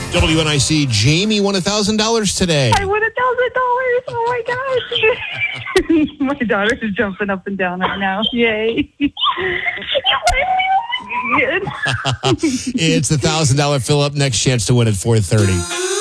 WNIC, Jamie won $1,000 today. I won $1,000. Oh my gosh. My daughter is jumping up and down right now. Yay. It's the $1,000 fill up. Next chance to win at 4:30.